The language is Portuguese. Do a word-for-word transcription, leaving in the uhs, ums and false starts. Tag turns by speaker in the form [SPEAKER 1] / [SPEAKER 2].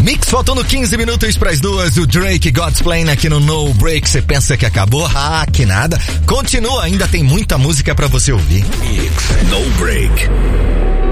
[SPEAKER 1] Mix faltando quinze minutos pras duas, o Drake God's Plan aqui no No Break. Você pensa que acabou? Ah, que nada. Continua, ainda tem muita música pra você ouvir.
[SPEAKER 2] Mix No Break.